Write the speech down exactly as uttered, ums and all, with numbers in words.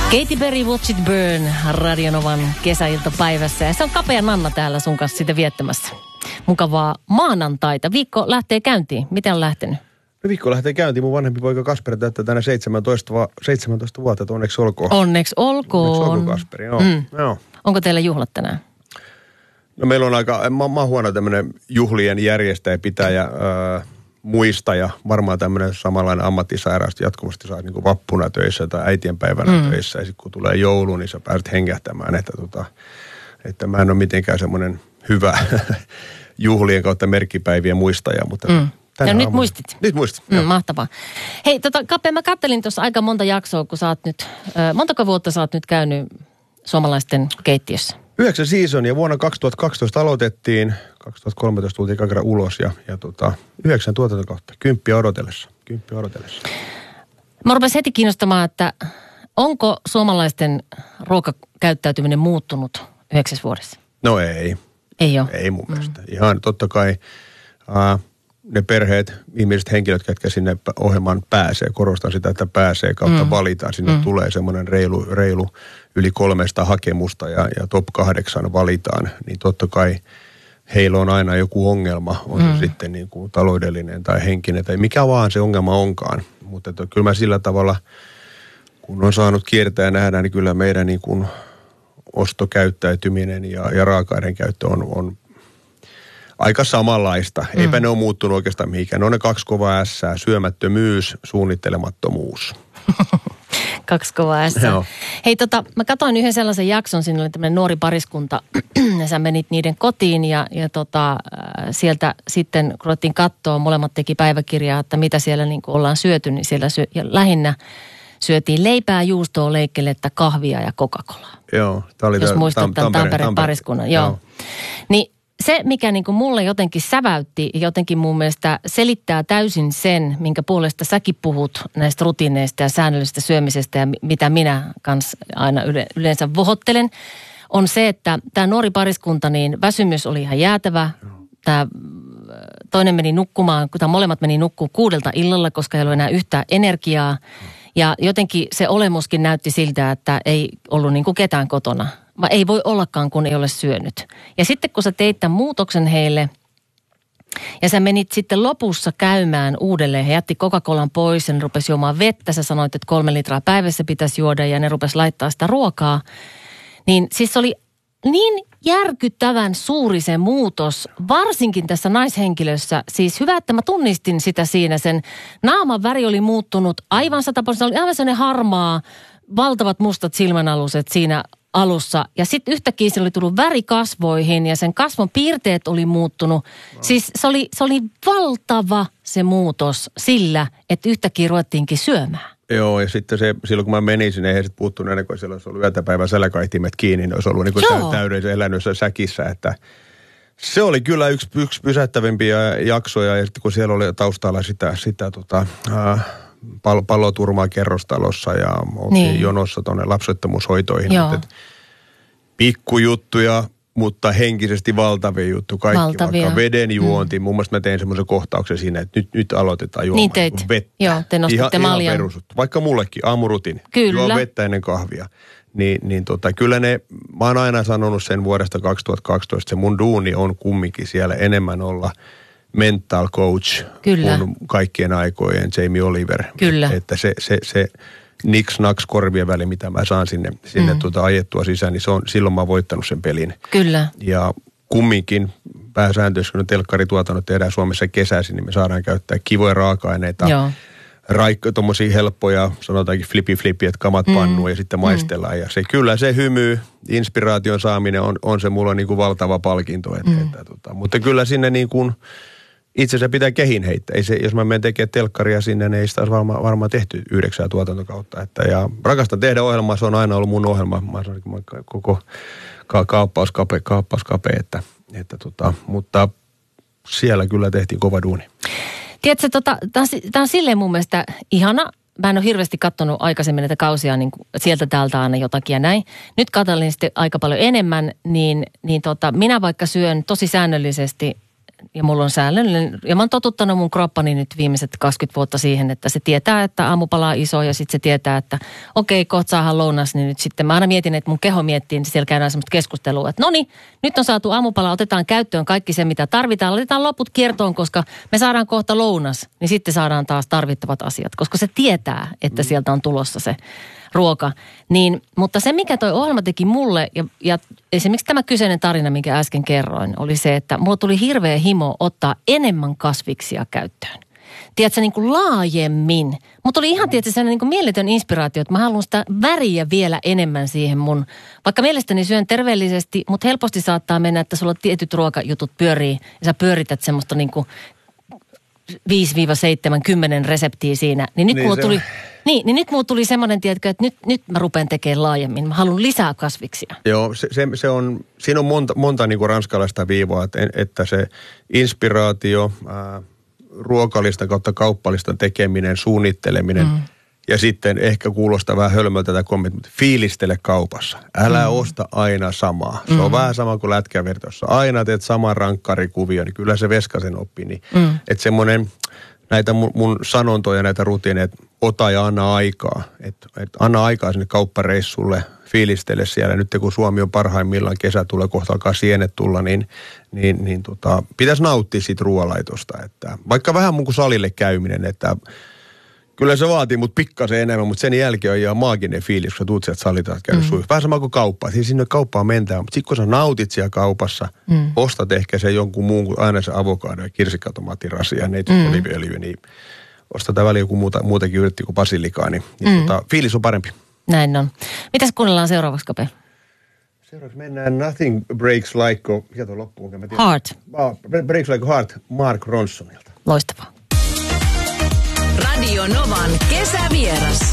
Katy Perry, Watch It Burn, Radionovan kesäiltapäivässä. Ja se on kapea Nanna täällä sun kanssa sitä viettämässä. Mukavaa maanantaita. Viikko lähtee käyntiin. Miten on lähtenyt? No viikko lähtee käyntiin. Mun vanhempi poika Kasperi täyttää tänä seitsemäntoista, va- seitsemäntoista vuotta, että onneksi olkoon. Onneksi olkoon. Onneksi olkoon Kasperi, joo. Mm. joo. Onko teillä juhlat tänään? No meillä on aika, mä, mä oon huono tämmönen juhlien järjestäjä, pitäjä, öö, muistaja. Varmaan tämmöinen samanlainen ammattisairaus, jatkuvasti saa niinku vappuna töissä tai äitienpäivänä mm. töissä. Ja sitten kun tulee joulu, niin sä pääset hengähtämään, että, tota, että mä en ole mitenkään semmoinen hyvä juhlien kautta merkkipäivien muistaja, mutta... Mm. Ja nyt muistit. Nyt muistit. Mm, mahtavaa. Hei, tota, Kape, mä kattelin tuossa aika monta jaksoa, kun sä oot nyt, äh, montako vuotta sä oot nyt käynyt suomalaisten keittiössä? Yhdeksän seasonia. Vuonna kaksituhattakaksitoista aloitettiin, kaksituhattakolmetoista tultiin ekan kerran ulos ja, ja tota, yhdeksän tuotantokautta. Kymppiä odotellessa. Kymppiä odotellessa. Mä rupesin heti kiinnostamaan, että onko suomalaisten ruokakäyttäytyminen muuttunut yhdeksäs vuodessa? No ei. Ei ole? Ei mun mielestä. Mm. Ihan totta kai... Uh, ne perheet, ihmiset, henkilöt, ketkä sinne ohjelmaan pääsee, korostan sitä, että pääsee kautta mm. valitaan. Sinne mm. tulee semmoinen reilu, reilu yli kolmesta hakemusta ja, ja top kahdeksan valitaan. Niin totta kai heillä on aina joku ongelma, on mm. se sitten niin kuin taloudellinen tai henkinen tai mikä vaan se ongelma onkaan. Mutta että kyllä mä sillä tavalla, kun on saanut kiertää ja nähdä, niin kyllä meidän niin kuin ostokäyttäytyminen ja, ja raaka-aineen käyttö on, on aika samanlaista. Mm. Eipä ne ole muuttunut oikeastaan mihinkään. Ne on ne kaksi kovaa ässää. Syömättömyys, suunnittelemattomuus. Kaksi kovaa ässää. Joo. Hei tota, mä katsoin yhden sellaisen jakson, siinä oli tämmöinen nuori pariskunta, ja sä menit niiden kotiin, ja, ja tota, sieltä sitten, kun ruvettiin katsoa, molemmat teki päiväkirjaa, että mitä siellä niin kuin ollaan syöty, niin siellä syö, ja lähinnä syötiin leipää, juustoa, leikkelettä, kahvia ja Coca-Colaa. Joo. Tämä oli jos tämän, muistat tämän Tampereen, Tampereen pariskunnan. Joo. Joo. Niin se, mikä niin kuin mulle jotenkin säväytti ja jotenkin mun mielestä selittää täysin sen, minkä puolesta säkin puhut näistä rutiineista ja säännöllisestä syömisestä ja mitä minä kanssa aina yleensä vohottelen, on se, että tämä nuori pariskunta, niin väsymys oli ihan jäätävä. Tämä toinen meni nukkumaan, tai molemmat meni nukkumaan kuudelta illalla, koska ei ollut enää yhtään energiaa. Ja jotenkin se olemuskin näytti siltä, että ei ollut niin kuin ketään kotona. Vaan ei voi ollakaan, kun ei ole syönyt. Ja sitten kun sä teit tämän muutoksen heille, ja sä menit sitten lopussa käymään uudelleen, he jätti Coca-Colan pois ja ne rupesi juomaan vettä. Sä sanoit, että kolme litraa päivässä pitäisi juoda ja ne rupesi laittaa sitä ruokaa. Niin siis se oli niin järkyttävän suuri se muutos, varsinkin tässä naishenkilössä. Siis hyvä, että mä tunnistin sitä siinä. Sen naaman väri oli muuttunut aivan sataprosenttisesti. Oli aivan sellainen harmaa, valtavat mustat silmänaluset siinä alussa. Ja sitten yhtäkkiä se oli tullut väri kasvoihin ja sen kasvon piirteet oli muuttunut. No. Siis se oli, se oli valtava se muutos sillä, että yhtäkkiä ruvettiinkin syömään. Joo, ja sitten se, silloin kun mä menin sinne, ei sitten puuttunut ennen kuin siellä olisi ollut yötäpäivän säläkaihtimet kiinni, niin olisi ollut niin kuin täydellisen elännössä säkissä, että se oli kyllä yksi, yksi pysäyttävimpiä jaksoja, ja sitten kun siellä oli taustalla sitä, sitä tota, äh, pal- paloturmaa kerrostalossa ja oltiin niin jonossa tuonne lapsettomuushoitoihin. Että pikkujuttuja, mutta henkisesti valtavia juttu. Kaikki valtavia. Vaikka veden juonti. Mm. Mun mielestä mä tein semmoisen kohtauksen siinä, että nyt, nyt aloitetaan juomaan niin teit. Vettä. Joo, te nostitte ihan, maljan. Ihan perusuttu. Vaikka mullekin, aamurutini. Kyllä. Juo vettä ennen kahvia. Niin, niin tota, kyllä ne, mä oon aina sanonut sen vuodesta kaksituhattakaksitoista, se mun duuni on kumminkin siellä enemmän olla mental coach kyllä kuin kaikkien aikojen Jamie Oliver. Kyllä. Että se, se, se niks naks korvien väli, mitä mä saan sinne, sinne mm. tuota ajettua sisään, niin se on, silloin mä oon voittanut sen pelin. Kyllä. Ja kumminkin pääsääntöisesti, kun telkkarituotannot tehdään Suomessa kesäisin, niin me saadaan käyttää kivoja raaka-aineita. Joo. Raikko, tommosia helppoja, sanotaankin flipi-flipi, että kamat pannua mm. ja sitten maistellaan. Mm. Ja se kyllä se hymy, inspiraation saaminen on, on se mulla niin kuin valtava palkinto. Että, mm. että, tota, mutta kyllä sinne niin kuin itse asiassa pitää kehin heittää. Ei se, jos mä menen tekemään telkkaria sinne, niin ei sitä olisi varmaan varma tehty yhdeksää tuotantokautta. Että, ja rakastan tehdä ohjelmaa, se on aina ollut mun ohjelma. Mä sanon, koko ka- kaappauskape, kaappauskape että, että tota, mutta siellä kyllä tehtiin kova duuni. Tiedätkö, tota, tämä on, on silleen mun mielestä ihana. Mä en ole hirveästi katsonut aikaisemmin näitä kausia niin sieltä täältä aina jotakin ja näin. Nyt katsellin sitten aika paljon enemmän, niin, niin tota, minä vaikka syön tosi säännöllisesti ja mulla on säännöllinen, ja mä oon totuttanut mun kroppani nyt viimeiset kaksikymmentä vuotta siihen, että se tietää, että aamupala on iso ja sitten se tietää, että okei, okay, kohta saadaan lounas, niin nyt sitten mä aina mietin, että mun keho miettii, niin siellä käydään semmoista keskustelua, että no niin, nyt on saatu aamupala, otetaan käyttöön kaikki se, mitä tarvitaan, laitetaan loput kiertoon, koska me saadaan kohta lounas, niin sitten saadaan taas tarvittavat asiat, koska se tietää, että sieltä on tulossa se ruoka. Niin, mutta se, mikä toi ohjelma teki mulle, ja, ja esimerkiksi tämä kyseinen tarina, minkä äsken kerroin, oli se, että mulla tuli hirveä himo ottaa enemmän kasviksia käyttöön. Tiedätkö, niin kuin laajemmin. Mutta oli ihan tietysti sellainen niin kuin mieletön inspiraatio, että mä haluan sitä väriä vielä enemmän siihen mun, vaikka mielestäni syön terveellisesti, mutta helposti saattaa mennä, että sulla tietyt ruokajutut pyörii, ja sä pyörität semmoista niin kuin viisi seitsemän kymmenen reseptiä siinä, niin nyt niin mulla tuli... Niin, niin nyt mulla tuli semmoinen, tiedätkö, että nyt, nyt mä rupean tekemään laajemmin. Mä haluan lisää kasviksia. Joo, se, se, se on, siinä on monta, monta niin kuin ranskalaista viivoa, että, että se inspiraatio, ää, ruokalista kautta kauppalistan tekeminen, suunnitteleminen mm. ja sitten ehkä kuulostaa vähän hölmöltä tätä kommentti, mutta fiilistele kaupassa. Älä mm. osta aina samaa. Se mm. on vähän sama kuin lätkävertossa. Aina teet saman rankkarikuvio, niin kyllä se veskasen oppii. Niin, mm. että semmoinen... Näitä mun, mun sanontoja, näitä rutiineja, että ota ja anna aikaa. Että et anna aikaa sinne kauppareissulle, fiilistele siellä. Nyt kun Suomi on parhaimmillaan, kesä tulee, kohta alkaa sienet tulla, niin, niin, niin tota, pitäisi nauttia siitä ruoanlaitosta. Että vaikka vähän mun kuin salille käyminen, että kyllä se vaatii mut pikkasen enemmän, mutta sen jälkeen on ihan maaginen fiilis, kun sä tuut sieltä salilta, että käy mm. suihku. Vähän sama kuin kauppaa. Siis sinne kauppaan mentään, mutta sitten kun sä nautit siellä kaupassa, mm. ostat ehkä se jonkun muun kuin aina se avokado ja kirsikkatomaattirasia ja neitsyt mm. oliiviöljyä, niin ostetaan väliin joku muuta, muutakin yritti kuin basilikaa, niin, niin mm. tota, fiilis on parempi. Näin on. Mitäs kuunnellaan seuraavaksi, Kape? Seuraavaksi mennään Nothing Breaks Like, mikä tuo loppuun? Heart. Ah, Breaks Like Heart, Mark Ronsonilta. Loistavaa. Radio Novan kesävieras.